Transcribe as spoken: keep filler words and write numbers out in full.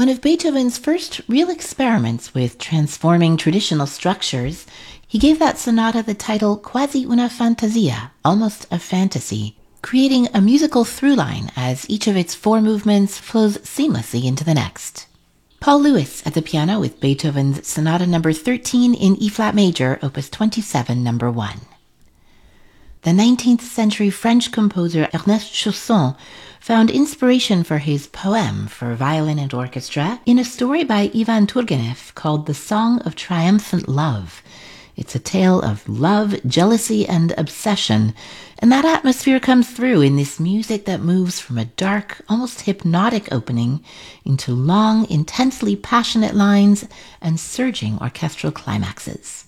One of Beethoven's first real experiments with transforming traditional structures, he gave that sonata the title Quasi una fantasia, almost a fantasy, creating a musical through line as each of its four movements flows seamlessly into the next. Paul Lewis at the piano with Beethoven's Sonata number thirteen in E-flat major, opus twenty-seven, number one. The nineteenth century French composer Ernest Chausson found inspiration for his poem for violin and orchestra in a story by Ivan Turgenev called The Song of Triumphant Love. It's a tale of love, jealousy, and obsession, and that atmosphere comes through in this music that moves from a dark, almost hypnotic opening into long, intensely passionate lines and surging orchestral climaxes.